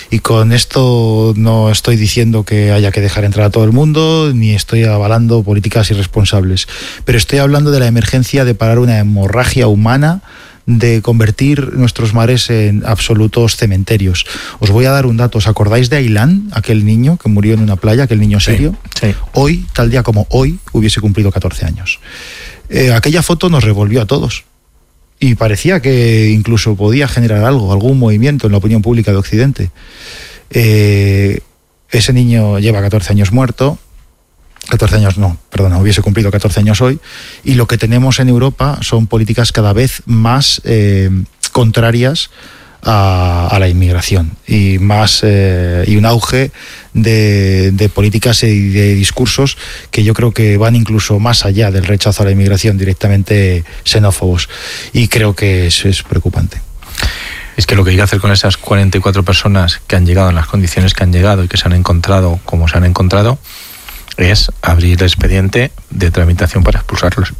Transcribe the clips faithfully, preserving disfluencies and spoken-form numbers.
Y con esto no estoy diciendo que haya que dejar entrar a todo el mundo, ni estoy avalando políticas irresponsables, pero estoy hablando de la emergencia de parar una hemorragia humana, de convertir nuestros mares en absolutos cementerios. Os voy a dar un dato. ¿Os acordáis de Ailán, aquel niño que murió en una playa, aquel niño sirio? Sí, sí. Hoy, tal día como hoy, hubiese cumplido catorce años. Eh, aquella foto nos revolvió a todos. Y parecía que incluso podía generar algo, algún movimiento en la opinión pública de Occidente. Eh, ese niño lleva catorce años muerto. catorce años no, perdona, hubiese cumplido catorce años hoy, y lo que tenemos en Europa son políticas cada vez más eh, contrarias a, a la inmigración y más eh, y un auge de, de políticas y de discursos que yo creo que van incluso más allá del rechazo a la inmigración, directamente xenófobos, y creo que eso es preocupante. Es que lo que hay que hacer con esas cuarenta y cuatro personas que han llegado en las condiciones que han llegado y que se han encontrado como se han encontrado es abrir el expediente de tramitación para expulsarlos.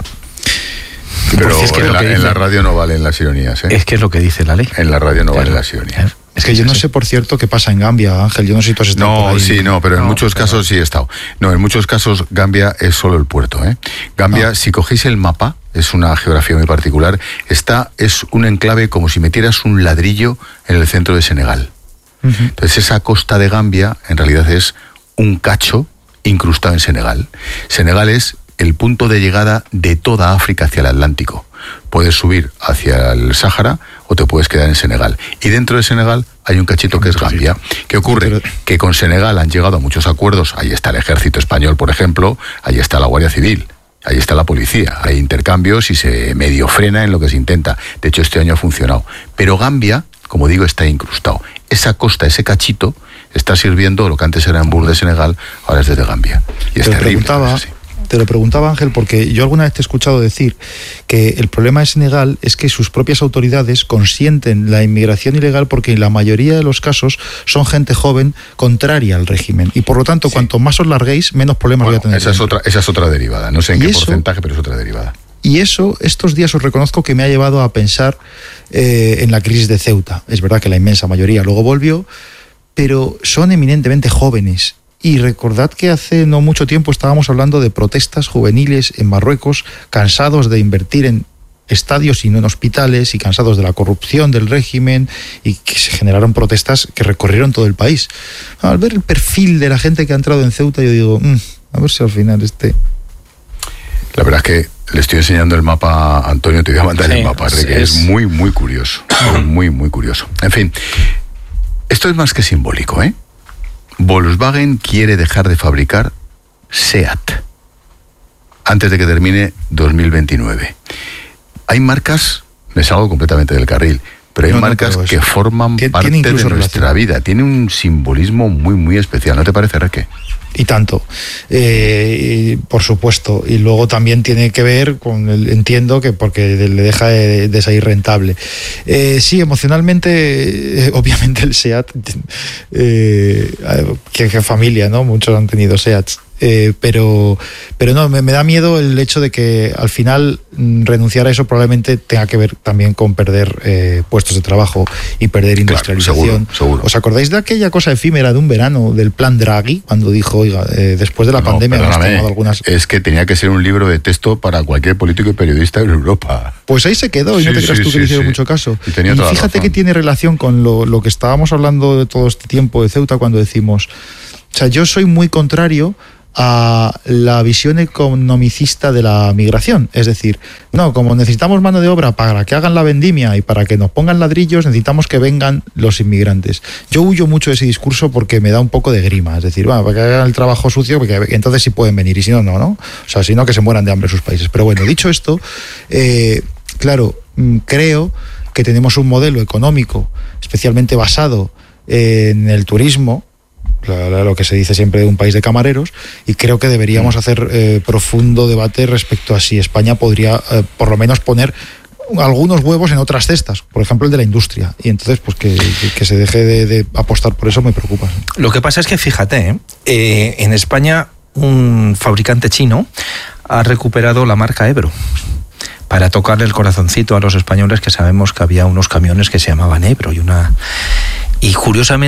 Pero es que en, la, dice, en la radio no valen las ironías, ¿eh? Es que es lo que dice la ley. En la radio no claro. valen las ironías. Es que yo no sé, por cierto, qué pasa en Gambia, Ángel. Yo no sé si tú has estado No, por ahí. sí, no, pero en No, muchos pero... casos sí he estado. No, en muchos casos Gambia es solo el puerto, ¿eh? Gambia, Ah. si cogéis el mapa, es una geografía muy particular, está, es un enclave como si metieras un ladrillo en el centro de Senegal. Uh-huh. Entonces esa costa de Gambia en realidad es un cacho incrustado en Senegal. Senegal es el punto de llegada de toda África hacia el Atlántico. Puedes subir hacia el Sáhara o te puedes quedar en Senegal. Y dentro de Senegal hay un cachito que es Gambia. ¿Qué ocurre? Que con Senegal han llegado a muchos acuerdos. Ahí está el ejército español, por ejemplo, ahí está la Guardia Civil, ahí está la policía, hay intercambios y se medio frena en lo que se intenta. De hecho, este año ha funcionado. Pero Gambia, como digo, está incrustado. Esa costa, ese cachito, está sirviendo lo que antes era en Bur de Senegal, ahora es desde Gambia. Y es te terrible. Preguntaba, es así. Te lo preguntaba, Ángel, porque yo alguna vez te he escuchado decir que el problema de Senegal es que sus propias autoridades consienten la inmigración ilegal porque en la mayoría de los casos son gente joven contraria al régimen. Y por lo tanto, sí. cuanto más os larguéis, menos problemas Bueno, voy a tener. Esa es, otra, esa es otra derivada. No sé en qué eso, porcentaje, pero es otra derivada. Y eso, estos días os reconozco que me ha llevado a pensar eh, en la crisis de Ceuta. Es verdad que la inmensa mayoría luego volvió, pero son eminentemente jóvenes. Y recordad que hace no mucho tiempo estábamos hablando de protestas juveniles en Marruecos, cansados de invertir en estadios y no en hospitales, y cansados de la corrupción del régimen, y que se generaron protestas que recorrieron todo el país. Al ver el perfil de la gente que ha entrado en Ceuta, yo digo, mmm, a ver si al final este... La verdad es que le estoy enseñando el mapa a Antonio, te voy a mandar sí, el mapa, es, que es muy, muy curioso, muy, muy curioso. En fin, esto es más que simbólico, ¿eh? Volkswagen quiere dejar de fabricar SEAT antes de que termine dos mil veintinueve. Hay marcas, me salgo completamente del carril, pero hay no, marcas no, pero que forman tiene, parte tiene de nuestra relación. vida. Tiene un simbolismo muy, muy especial. ¿No te parece, Reque? Y tanto, eh, y por supuesto. Y luego también tiene que ver con el, entiendo que porque le deja de, de salir rentable. Eh, sí, emocionalmente, eh, obviamente el SEAT, eh, que, que familia, ¿no? Muchos han tenido SEATs. Eh, pero pero no, me, me da miedo el hecho de que al final mm, renunciar a eso probablemente tenga que ver también con perder eh, puestos de trabajo y perder industrialización. Claro, seguro, seguro. ¿Os acordáis de aquella cosa efímera de un verano del plan Draghi, cuando dijo, oiga, eh, después de la no, pandemia hemos tomado algunas... Es que tenía que ser un libro de texto para cualquier político y periodista en Europa. Pues ahí se quedó, y sí, no te creas sí, tú que sí, le hicieron sí. mucho caso. Y, tenía y toda fíjate razón. que tiene relación con lo, lo que estábamos hablando de todo este tiempo de Ceuta, cuando decimos, o sea, yo soy muy contrario a la visión economicista de la migración. Es decir, no, como necesitamos mano de obra para que hagan la vendimia y para que nos pongan ladrillos, necesitamos que vengan los inmigrantes. Yo huyo mucho de ese discurso porque me da un poco de grima. Es decir, bueno, para que hagan el trabajo sucio, porque entonces sí pueden venir, y si no, no, ¿no? O sea, si no, que se mueran de hambre sus países. Pero bueno, dicho esto, eh, claro, creo que tenemos un modelo económico especialmente basado en el turismo, lo que se dice siempre de un país de camareros, y creo que deberíamos hacer eh, profundo debate respecto a si España podría eh, por lo menos poner algunos huevos en otras cestas, por ejemplo el de la industria, y entonces pues que, que, que se deje de, de apostar por eso me preocupa. Lo que pasa es que fíjate, ¿eh? Eh, en España un fabricante chino ha recuperado la marca Ebro para tocarle el corazoncito a los españoles, que sabemos que había unos camiones que se llamaban Ebro y una y curiosamente